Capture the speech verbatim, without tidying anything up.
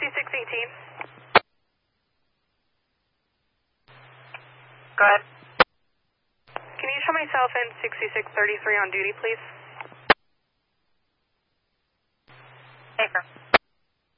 sixty-six eighteen. Go ahead. Can you show myself in sixty-six thirty-three on duty, please?